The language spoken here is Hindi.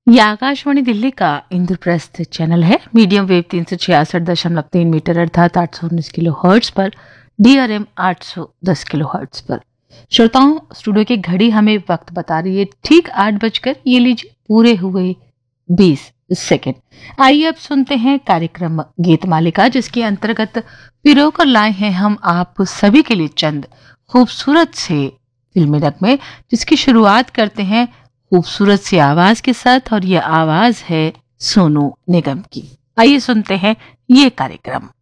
ये आकाशवाणी दिल्ली का इंद्रप्रस्थ चैनल है। मीडियम वेव 366.3 मीटर अर्थात 819 किलो हर्ट्ज पर, DRM 810 किलो हर्ट्ज पर। श्रोताओं, स्टूडियो की घड़ी हमें वक्त बता रही है ठीक 8 बजकर ये लीजिए पूरे हुए 20 सेकेंड। आइए अब सुनते हैं कार्यक्रम गीत मालिका, जिसके अंतर्गत पिरोकर लाए हैं हम आप सभी के लिए चंद खूबसूरत से फिल्मी नगमे, जिसकी शुरुआत करते हैं खूबसूरत सी आवाज के साथ, और ये आवाज है सोनू निगम की। आइए सुनते हैं ये कार्यक्रम।